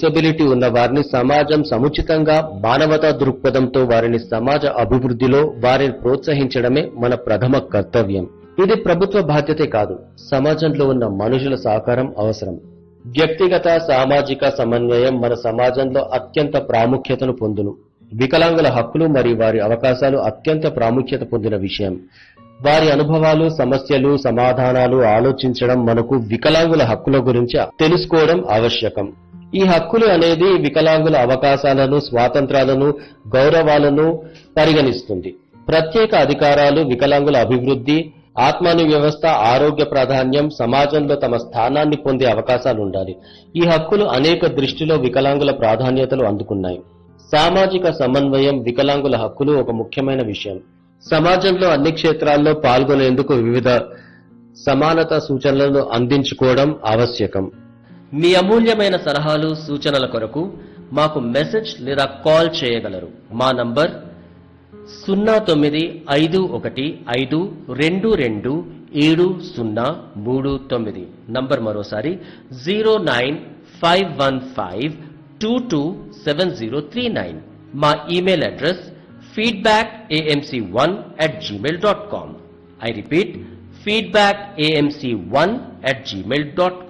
Disability ఉన్న వారిని సమాజం సముచితంగా మానవతా దృక్పథంతో వారిని సమాజ అభివృద్ధిలో వారిని ప్రోత్సహించడమే మన ప్రథమ కర్తవ్యం. ఇది ప్రభుత్వ బాధ్యతే కాదు, సమాజంలో ఉన్న మనుషుల సహకారం అవసరం. వ్యక్తిగత సామాజిక సమన్వయం మన సమాజంలో అత్యంత ప్రాముఖ్యతను పొందును. వికలాంగుల హక్కులు మరియు వారి అవకాశాలు అత్యంత ప్రాముఖ్యత పొందిన విషయం. వారి అనుభవాలు, సమస్యలు, సమాధానాలు ఆలోచించడం, మనకు వికలాంగుల హక్కుల గురించి తెలుసుకోవడం ఆవశ్యకం. ఈ హక్కులు అనేది వికలాంగుల అవకాశాలను, స్వాతంత్రాలను, గౌరవాలను పరిగణిస్తుంది. ప్రత్యేక అధికారాలు, వికలాంగుల అభివృద్ధి, ఆత్మాను వ్యవస్థ, ఆరోగ్య ప్రాధాన్యం, సమాజంలో తమ స్థానాన్ని పొందే అవకాశాలు ఉండాలి. ఈ హక్కులు అనేక దృష్టిలో వికలాంగుల ప్రాధాన్యతలు అందుకున్నాయి. సామాజిక సమన్వయం, వికలాంగుల హక్కులు ఒక ముఖ్యమైన విషయం. సమాజంలో అన్ని క్షేత్రాల్లో పాల్గొనేందుకు వివిధ సమానత సూచనలను అందించుకోవడం ఆవశ్యకం. మీ అమూల్యమైన సలహాలు, సూచనల కొరకు మాకు మెసేజ్ లేదా కాల్ చేయగలరు. మా నంబర్ 0915227039. నంబర్ మరోసారి 09515227039. మా email address feedbackamc1@gmail.com. I repeat, feedbackamc1@gmail.com.